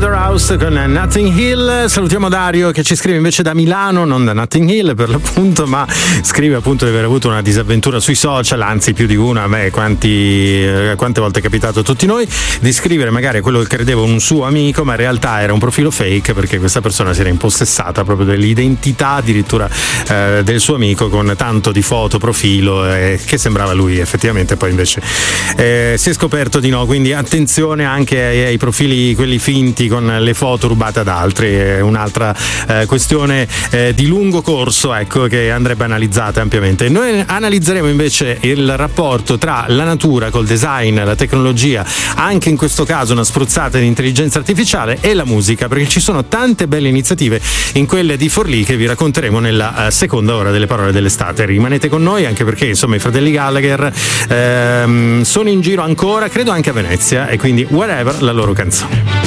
Slaughterhouse con Notting Hill. Salutiamo Dario che ci scrive invece da Milano, non da Notting Hill per l'appunto, ma scrive appunto di aver avuto una disavventura sui social, anzi più di una. Quante volte è capitato a tutti noi di scrivere magari quello che credevo un suo amico, ma in realtà era un profilo fake, perché questa persona si era impossessata proprio dell'identità addirittura del suo amico, con tanto di foto profilo che sembrava lui effettivamente, poi invece si è scoperto di no. Quindi attenzione anche ai profili quelli finti con le foto rubate ad altri, è un'altra questione di lungo corso, ecco, che andrebbe analizzata ampiamente. Noi analizzeremo invece il rapporto tra la natura col design, la tecnologia, anche in questo caso una spruzzata di intelligenza artificiale, e la musica, perché ci sono tante belle iniziative in quelle di Forlì che vi racconteremo nella seconda ora delle parole dell'estate. Rimanete con noi, anche perché insomma i fratelli Gallagher sono in giro ancora, credo anche a Venezia, e quindi Wherever, la loro canzone.